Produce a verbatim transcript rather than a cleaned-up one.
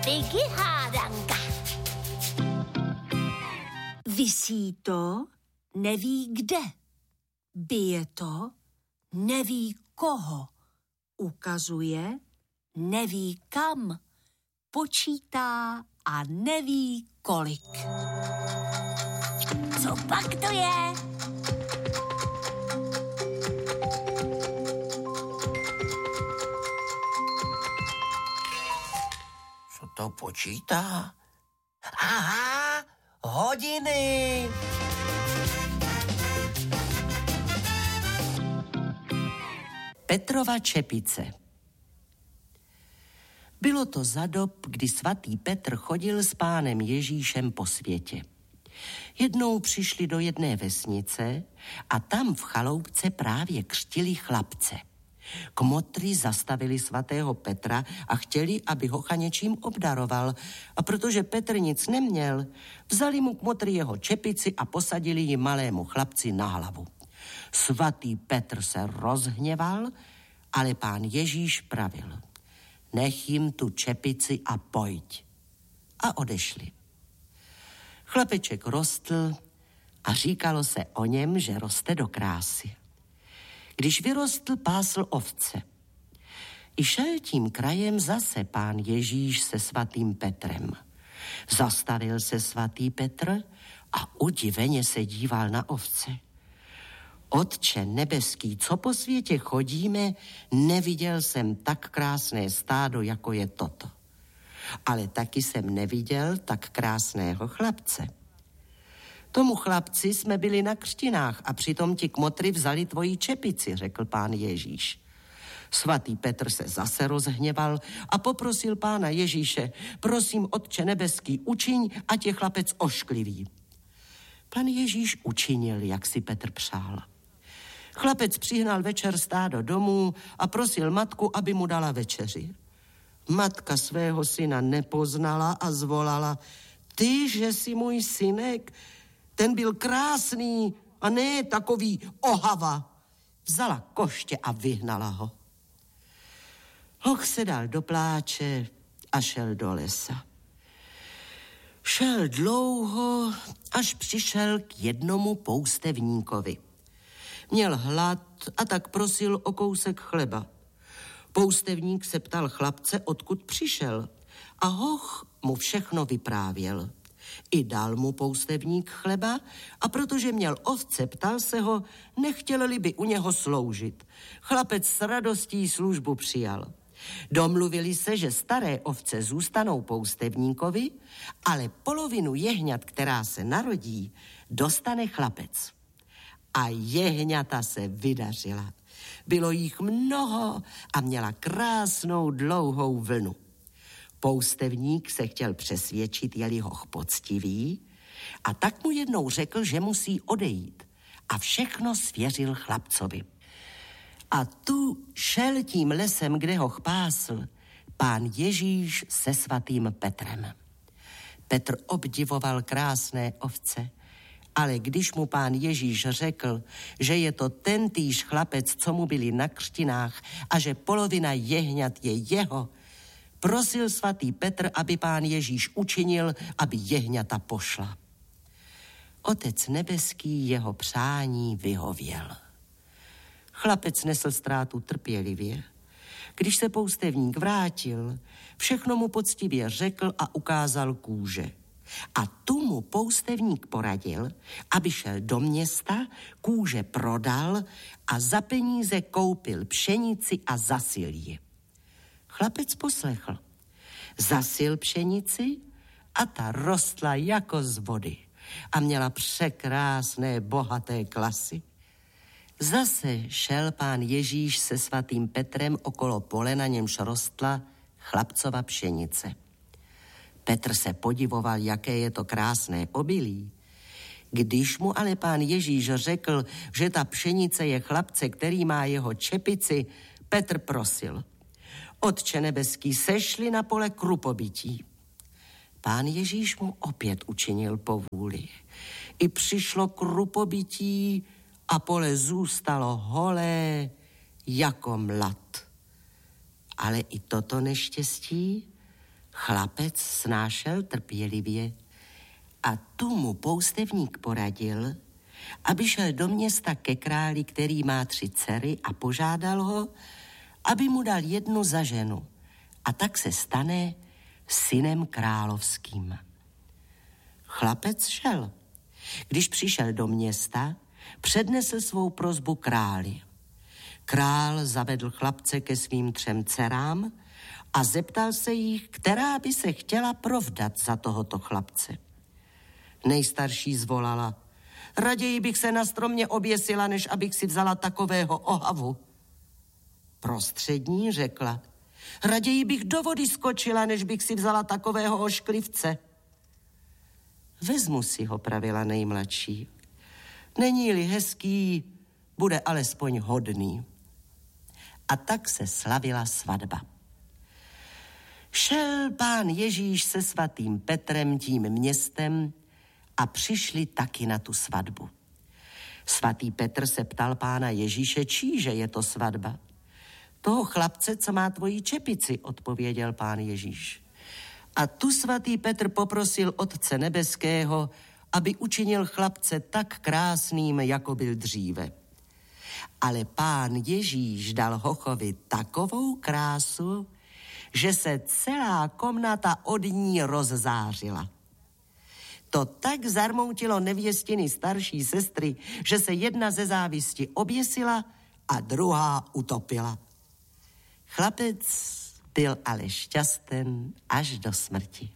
Vicky hádanka. Visí to, neví kde. Bije to, neví koho. Ukazuje, neví kam. Počítá a neví kolik. Co pak to je? Co to počítá? Aha, hodiny! Petrova čepice. Bylo to za dob, kdy svatý Petr chodil s pánem Ježíšem po světě. Jednou přišli do jedné vesnice a tam v chaloupce právě křtili chlapce. Kmotry zastavili svatého Petra a chtěli, aby hocha něčím obdaroval. A protože Petr nic neměl, vzali mu kmotry jeho čepici a posadili ji malému chlapci na hlavu. Svatý Petr se rozhněval, ale pán Ježíš pravil: nech jim tu čepici a pojď. A odešli. Chlapeček rostl a říkalo se o něm, že roste do krásy. Když vyrostl, pásl ovce. I šel tím krajem zase pán Ježíš se svatým Petrem. Zastavil se svatý Petr a udiveně se díval na ovce. Otče nebeský, co po světě chodíme, neviděl jsem tak krásné stádo, jako je toto. Ale taky jsem neviděl tak krásného chlapce. Tomu chlapci jsme byli na křtinách a přitom ti kmotry vzali tvoji čepici, řekl pán Ježíš. Svatý Petr se zase rozhněval a poprosil pána Ježíše: prosím, Otče nebeský, učiň, ať je chlapec ošklivý. Pan Ježíš učinil, jak si Petr přál. Chlapec přihnal večer stádo domů a prosil matku, aby mu dala večeři. Matka svého syna nepoznala a zvolala: ty, že jsi můj synek, ten byl krásný a ne takový ohava. Vzala koště a vyhnala ho. Hoch se dal do pláče a šel do lesa. Šel dlouho, až přišel k jednomu poustevníkovi. Měl hlad a tak prosil o kousek chleba. Poustevník se ptal chlapce, odkud přišel, a hoch mu všechno vyprávěl. I dal mu poustevník chleba a protože měl ovce, ptal se ho, nechtěli by u něho sloužit. Chlapec s radostí službu přijal. Domluvili se, že staré ovce zůstanou poustevníkovi, ale polovinu jehňat, která se narodí, dostane chlapec. A jehňata se vydařila. Bylo jich mnoho a měla krásnou dlouhou vlnu. Poustevník se chtěl přesvědčit, je-li hoch poctivý, a tak mu jednou řekl, že musí odejít, a všechno svěřil chlapcovi. A tu šel tím lesem, kde hoch pásl, pán Ježíš se svatým Petrem. Petr obdivoval krásné ovce, ale když mu pán Ježíš řekl, že je to tentýž chlapec, co mu byli na křtinách a že polovina jehňat je jeho, prosil svatý Petr, aby pán Ježíš učinil, aby jehňata pošla. Otec nebeský jeho přání vyhověl. Chlapec nesl ztrátu trpělivě. Když se poustevník vrátil, všechno mu poctivě řekl a ukázal kůže. A tu mu poustevník poradil, aby šel do města, kůže prodal a za peníze koupil pšenici a zasil ji. Chlapec poslechl. Zasil pšenici a ta rostla jako z vody a měla překrásné, bohaté klasy. Zase šel pán Ježíš se svatým Petrem okolo pole, na němž rostla chlapcova pšenice. Petr se podivoval, jaké je to krásné obilí. Když mu ale pán Ježíš řekl, že ta pšenice je chlapce, který má jeho čepici, Petr prosil: Otče nebeský, sešli na pole krupobytí. Pán Ježíš mu opět učinil povůli. I přišlo krupobytí a pole zůstalo holé jako mlad. Ale i toto neštěstí Chlapec snášel trpělivě a tu mu poustevník poradil, aby šel do města ke králi, který má tři dcery, a požádal ho, aby mu dal jednu za ženu, a tak se stane synem královským. Chlapec šel. Když přišel do města, přednesl svou prosbu králi. Král zavedl chlapce ke svým třem dcerám a zeptal se jich, která by se chtěla provdat za tohoto chlapce. Nejstarší zvolala: raději bych se na stromě oběsila, než abych si vzala takového ohavu. Prostřední řekla: raději bych do vody skočila, než bych si vzala takového ošklivce. Vezmu si ho, pravila nejmladší. Není-li hezký, bude alespoň hodný. A tak se slavila svatba. Šel pán Ježíš se svatým Petrem tím městem a přišli taky na tu svatbu. Svatý Petr se ptal pána Ježíše, číže je to svatba. Toho chlapce, co má tvoji čepici, odpověděl pán Ježíš. A tu svatý Petr poprosil Otce nebeského, aby učinil chlapce tak krásným, jako byl dříve. Ale pán Ježíš dal hochovi takovou krásu, že se celá komnata od ní rozzářila. To tak zarmoutilo nevěstiny starší sestry, že se jedna ze závisti oběsila a druhá utopila. Chlapec byl ale šťasten až do smrti.